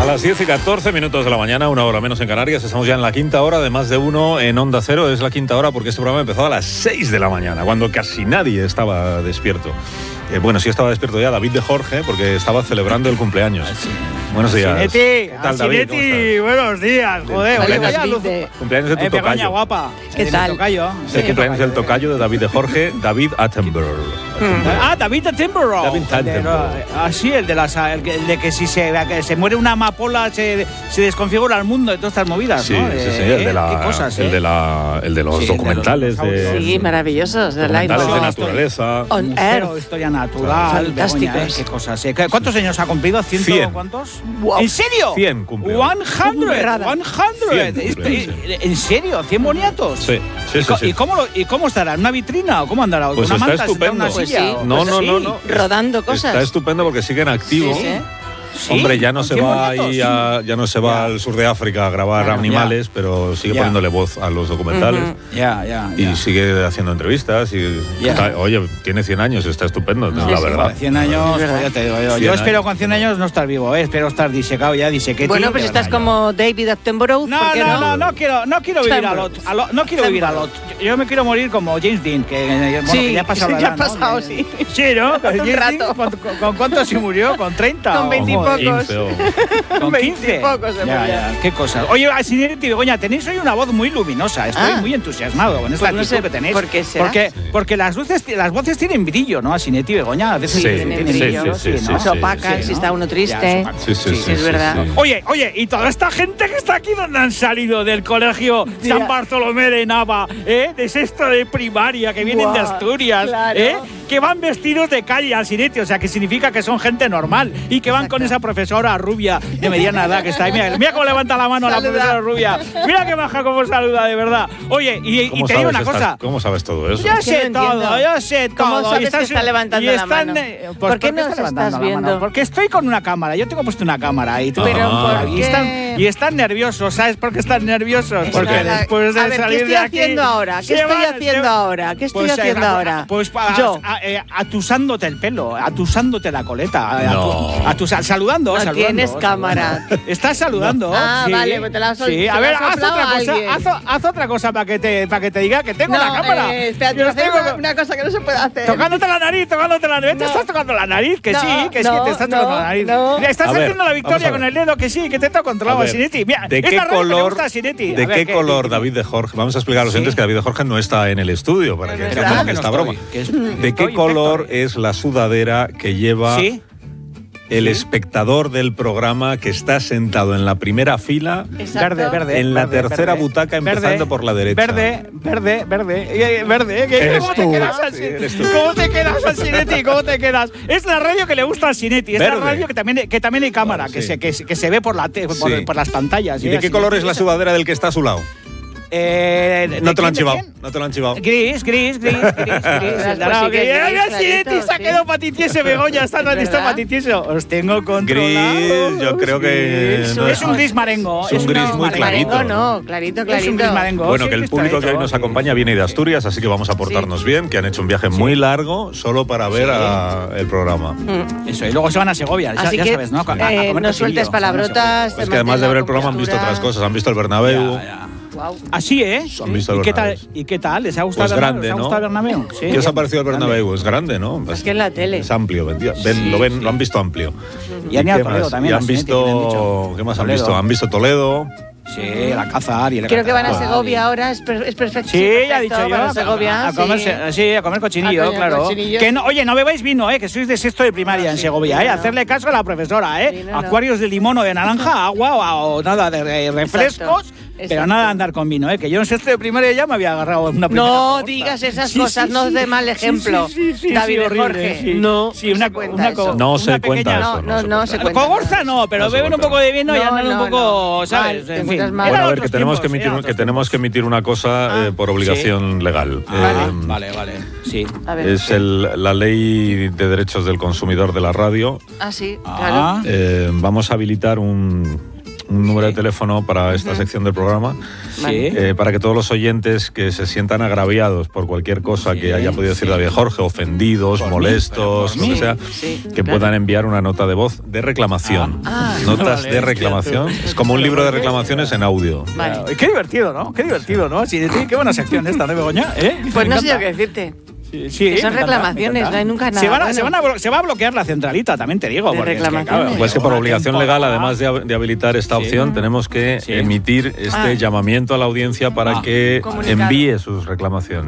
las 10:14 de la mañana, una hora menos en Canarias. Estamos ya en la quinta hora de Más de Uno en Onda Cero. Es la quinta hora porque este programa empezó a las 6 de la mañana, cuando casi nadie estaba despierto. Bueno, sí estaba despierto ya David de Jorge, porque estaba celebrando el cumpleaños. Sí. Buenos días. ¿Qué tal, David? Buenos días, joder. Cumpleaños de tu Begoña, tocayo. guapa. ¿Qué tal? Tocayo. Es el cumpleaños del tocayo de David de Jorge, David Attenborough. David Attenborough. David Attenborough. Así, el de que si se muere una amapola se desconfigura el mundo de todas estas movidas, Sí, ¿no? sí, el de la, qué cosas, el de los Sí, documentales. Sí, maravillosos. De Documentales de Life. naturaleza. On Earth. Historia natural. Fantásticos. Begoña, qué cosas. ¿Cuántos años ha cumplido? 100. ¿Cuántos? Wow. ¿En serio? 100 cumplió. 100. Burrada. 100. 100 ¿En serio? ¿100 boniatos? Sí, sí, sí. sí. ¿Y cómo estará? ¿En una vitrina o cómo andará? Pues ¿Con una está manta sentada en una estupendo. silla? Pues sí. No. Rodando cosas. Está estupendo porque siguen activos. Sí. ¿Sí? Hombre, ya no ¿Con se 100 va boniatos? ya no se va al sur de África a grabar Bueno, animales, pero sigue Ya. poniéndole voz a los documentales. Ya. Y sigue haciendo entrevistas y Ya. oye, tiene 100 años, está estupendo, No, la sí, verdad. 100 años, Es verdad. ya te digo yo. 100 Yo espero años. con 100 años no estar vivo, espero estar disecado ya, disequete. Bueno, pues estás como David Attenborough. ¿por qué no? No quiero vivir a lot. No quiero vivir a lot. Yo me quiero morir como James Dean, que ya ha pasado la ya ha edad, ¿no? pasado, sí. Sí, ¿no? James Dean, rato. ¿Con cuánto se murió? ¿Con 30? Con 20 y Joder, pocos. 15 o- ¿Con 15? 20 y pocos se murió. Qué cosas. Oye, Asinetti y Begoña, tenéis hoy una voz muy luminosa. Estoy muy entusiasmado con esta Pues no actitud sé que tenéis. por qué será. Porque las voces tienen brillo, ¿no? Asinetti y Begoña. A veces Sí, tienen sí, brillo, sí, ¿no? Se opacan Sí, si ¿no? está uno triste. Ya, Sí, es verdad. sí. Oye, y toda esta gente que está aquí, ¿dónde han salido? Del colegio San Bartolomé de Nava, de sexto de primaria, que vienen de Buah, Asturias, claro. que van vestidos de calle al Asinetti, o sea, que significa que son gente normal y que van con esa profesora rubia de mediana edad que está ahí. Mira cómo levanta la mano la profesora rubia. Mira que baja cómo saluda, de verdad. Oye, y ¿Cómo te digo sabes una cosa. ¿Cómo sabes todo eso? Yo que sé no entiendo. todo, yo sé todo. ¿Cómo sabes Y estás- que está levantando y la están, mano? pues, ¿Por qué está nos levantando estás la mano? viendo? Porque estoy con una cámara, yo tengo puesto una cámara y Pero ¿por y qué? están nerviosos, ¿sabes por qué están nerviosos? Está Porque la- después de a ver, salir ¿qué estoy de aquí haciendo ahora? ¿Qué se estoy van- haciendo se- ahora? ¿Qué estoy haciendo ahora? Pues Yo. atusándote el pelo, atusándote la coleta, No. saludando, No saludando. tienes cámara. Estás saludando. Ah, sí. vale, pues te la has sol- Sí, te a la ver, has haz soplado otra a cosa, alguien. haz otra cosa para que te diga que tengo la cámara. Espérate, Yo voy a hacer tengo- una cosa que no se puede hacer. Tocándote la nariz. Te estás tocando la nariz, que No, sí, que no, te estás tocando la nariz. no. Mira, estás A ver, haciendo la vamos victoria a ver. con el dedo, que sí, que te está controlado A ver, Asinetti. Mira, ¿de es qué la radio que le color, gusta a Asinetti. de A ver, qué color David de Jorge? Vamos a explicar a los Sí. oyentes que David de Jorge no está en el estudio para que verdad. entiendan ¿Cómo que no esta estoy? broma. Que es- ¿De qué estoy color perfecto. es la sudadera que lleva Sí. el espectador del programa que está sentado en la primera fila, Exacto. Verde. en la verde, tercera verde. butaca, empezando Verde, por la derecha? Verde. Eres ¿Cómo tú. te quedas, Sí, eres tú. ¿Cómo te quedas, Asinetti? ¿Cómo te quedas? Es la radio que le gusta a Asinetti. Es Verde. la radio que también hay cámara, Vale, que, sí. que se ve por las pantallas. ¿Y de qué color es la sudadera del que está a su lado? No te lo han chivado. No te lo han chivado. Gris. Pues sí que es gris, Asinetti clarito, se ha sí. quedado patitieso, Begoña. Está tan ¿Verdad? patitieso. Os tengo controlados. Gris, yo creo que Sí. no Es un gris marengo. Es un gris muy Marengo clarito. no, clarito. Es un gris marengo. Bueno, Sí, que el está público que hoy hecho, nos sí. acompaña viene de Asturias, así que vamos a portarnos bien, que han hecho un viaje muy largo solo para ver el programa. Eso, y luego se van a Segovia, Así ya que sabes, ¿no? A comer no sueltes cochinillo, palabrotas. Es que además de ver el programa han visto otras cosas, han visto el Bernabéu. Ya. Wow. Así, ¿eh? Han visto el ¿Y qué tal? Bernabéu. ¿Y qué tal? ¿Les ha gustado Pues el Bernabéu? grande, ¿Les ha ¿no? gustado el Bernabéu? Sí. ¿Qué os ha parecido el Bernabéu? Es grande, ¿no? Es que en la tele. Es amplio, lo han visto amplio. Y han ido a qué Toledo más? también, Y han Asinetti, que le han visto, dicho. ¿qué más han Toledo. visto? Han visto Toledo. Sí, el Alcázar y el Creo que van a Alcázar. Segovia ahora, es perfecto. Sí, ya he dicho yo. Para Segovia, a comer cochinillo, A comer claro. cochinillo. Que no, oye, no bebáis vino, que sois de sexto de primaria en sí, Segovia, no. Hacerle caso a la profesora, Sí, no. Acuarios de limón o de naranja, agua o nada de refrescos. Pero Exacto. nada de andar con vino, que yo en sexto de primaria ya me había agarrado una primera No cohorta. digas esas Sí, cosas, sí, no sí. de mal ejemplo. sí, David horrible, Jorge, sí. no. Sí, una se cuenta eso. No se una cuenta pequeña- eso. No se cuenta. Cogorza no, pero No se beben un cuenta. poco de vino y No, andan un no, poco, no. ¿sabes? Mal, te En fin. encuentras mal. Bueno, a Eran ver, que otros tenemos que tiempos, emitir, que tenemos que emitir una cosa por obligación legal. Vale, sí. A ver. Es la ley de derechos del consumidor de la radio. Ah, sí, Ah. claro. Vamos a habilitar un número de teléfono para esta sección del programa, Sí. para que todos los oyentes que se sientan agraviados por cualquier cosa que haya podido decir David Jorge, ofendidos, molestos, lo que sea, que puedan enviar una nota de voz de reclamación. Notas de reclamación. Es como un libro de reclamaciones en audio. Vale. Qué divertido, ¿no? Qué divertido, ¿no? Sí, qué buena sección esta, ¿no, Begoña? Pues Me no sé yo encanta. qué decirte. Sí, Que son me encanta, reclamaciones, me encanta. no hay nunca nada Se va a bloquear la centralita, también te digo. De porque es que, reclamaciones. claro, Pues que por una obligación legal, temporada- además de habilitar esta opción, tenemos que emitir este llamamiento a la audiencia para que Comunicado. envíe sus reclamaciones.